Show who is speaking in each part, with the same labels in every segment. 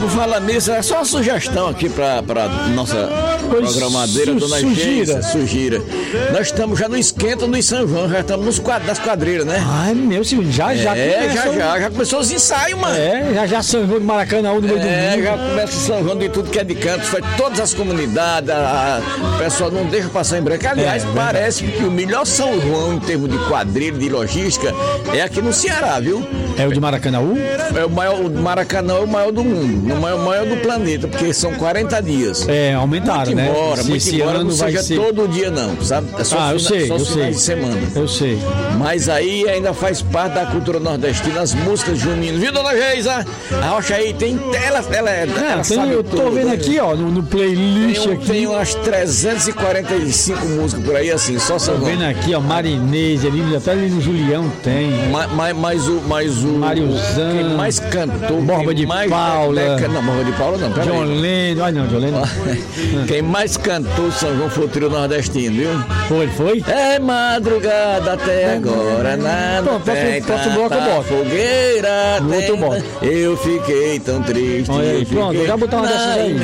Speaker 1: por falar nisso, é só uma sugestão aqui pra nossa programadeira, dona Sugira. Nós estamos já no esquenta do São João, já estamos das quadrilhas, né?
Speaker 2: Ai, meu senhor, já
Speaker 1: Já começou os ensaios, mano.
Speaker 2: Já São João de Maracanã, no meio do mundo.
Speaker 1: Já começa o São João de tudo que é de canto, foi todas as comunidades, o pessoal não deixa passar em branco. Aliás, parece que o melhor São João em termos de quadrilha, de logística, é aqui no Ceará, viu?
Speaker 2: É o de Maracanãú?
Speaker 1: O Maracanã é o maior do mundo, o maior do planeta, porque são 40 dias.
Speaker 2: Aumentaram, né?
Speaker 1: Muito embora, não seja todo dia não, sabe? É só
Speaker 2: eu sei.
Speaker 1: finais de semana.
Speaker 2: Eu sei.
Speaker 1: Mas aí ainda faz parte da cultura nordestina, as músicas juninas. Viu, dona Geisa? A Rocha aí tem ela
Speaker 2: eu tô vendo aqui, ó, no playlist aqui.
Speaker 1: Tem umas 345 músicas por aí, assim, só São João.
Speaker 2: Tô vendo aqui, ó, Marinês, até ali no Julião tem.
Speaker 1: Mas o
Speaker 2: Mariozão.
Speaker 1: Quem mais cantou.
Speaker 2: Borba de Paula.
Speaker 1: Não, Borba de Paula não, peraí.
Speaker 2: John Lennon.
Speaker 1: Quem mais cantou São João foi o trio nordestino, viu?
Speaker 2: Foi?
Speaker 1: É madrugada até agora, nada tem tanta fogueira.
Speaker 2: No outro modo.
Speaker 1: Eu fiquei tão triste.
Speaker 2: Olha aí, pronto, já botar uma dessas aí.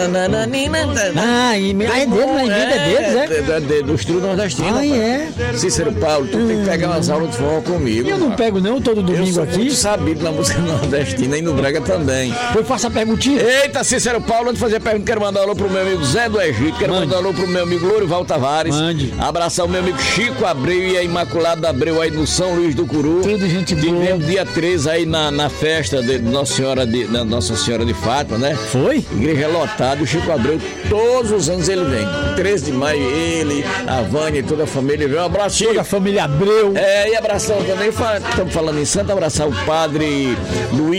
Speaker 1: É deles, dos trios nordestinos. Cícero Paulo, tu tem que pegar umas aulas de forró comigo.
Speaker 2: Eu não pego não, todo domingo aqui.
Speaker 1: Eu sou sabido na música nordestina e no brega também.
Speaker 2: Faça a perguntinha.
Speaker 1: Eita, Cícero Paulo, antes de fazer a pergunta, quero mandar um alô pro meu amigo Zé do Egito, quero mandar um alô pro meu amigo Lourival Tavares.
Speaker 2: Mande.
Speaker 1: Abraçar o meu amigo Chico Abreu e a Imaculada Abreu aí no São Luís do Curu.
Speaker 2: Tudo gente boa.
Speaker 1: Tivemos dia 13 aí na festa de Nossa Senhora de Fátima, né?
Speaker 2: Foi?
Speaker 1: Igreja lotada, o Chico Abreu, todos os anos ele vem. 13 de maio, ele, a Vânia e toda a família vem. Um abraço, Chico.
Speaker 2: Toda a família Abreu.
Speaker 1: E abração também, estamos falando em Santo, abraçar o padre Luiz